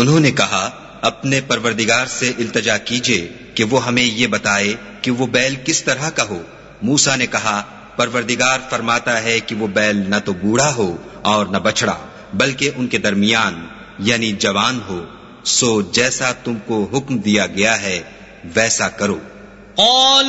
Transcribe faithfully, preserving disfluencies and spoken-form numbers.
उन्होंने कहा, अपने परवरदिगार से इल्तजा कीजिए कि वो हमें ये बताए कि वो बैल किस तरह का हो। मूसा ने कहा, परवरदिगार फरमाता है कि वो बैल न तो बूढ़ा हो और न बछड़ा, बल्कि उनके दरमियान यानी जवान हो। सो जैसा तुमको हुक्म दिया गया है वैसा करो।